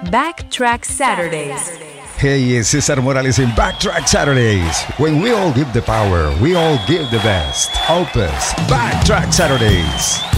Backtrack Saturdays. Hey, it's Cesar Morales in Backtrack Saturdays. When we all give the power, we all give the best. Opus Backtrack Saturdays.